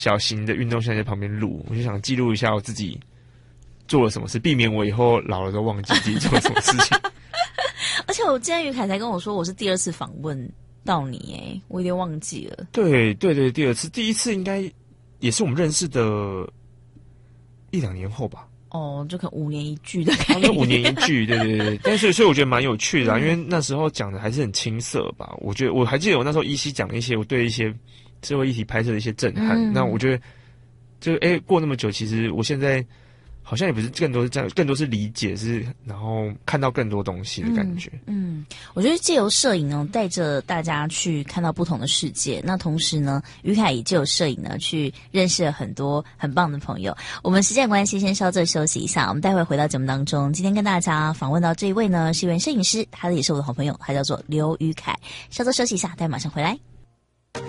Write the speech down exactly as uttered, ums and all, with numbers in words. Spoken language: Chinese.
小型的运动项在旁边录，我就想记录一下我自己做了什么事，避免我以后老了都忘记自己做了什么事情。 而且我今天于凯才跟我说，我是第二次访问到你，诶，我有点忘记了。 对对对，第二次，第一次应该也是我们认识的一两年后吧。 哦，就可能五年一句的概念， 五年一句，对对对。但是所以我觉得蛮有趣的、啊，因为那时候讲的还是很青涩吧。我觉得我还记得我那时候依稀讲了一些我对一些社会议题拍摄的一些震撼。嗯、那我觉得就哎、欸、过那么久，其实我现在好像也不是更多是这样，更多是理解，是然后看到更多东西的感觉。 嗯，嗯我觉得借由摄影呢，带着大家去看到不同的世界。那同时呢，于凯也借由摄影呢，去认识了很多很棒的朋友。我们时间关系，先稍作休息一下，我们待会回到节目当中。今天跟大家访问到这一位呢，是一位摄影师，他也是我的好朋友，他叫做刘于凯。稍作休息一下，待会马上回来。